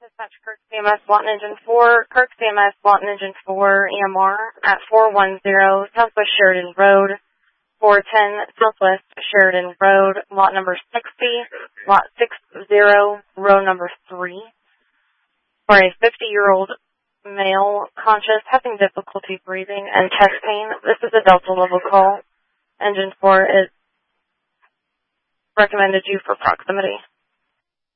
Dispatch Kirk CMS Lawton Engine 4, Kirk CMS Lawton Engine 4 EMR at 410 Southwest Sheridan Road, 410 Southwest Sheridan Road, lot number 60, lot 60, row number 3, for a 50-year-old male conscious, having difficulty breathing and chest pain. This is a Delta level call. Engine 4 is recommended you for proximity.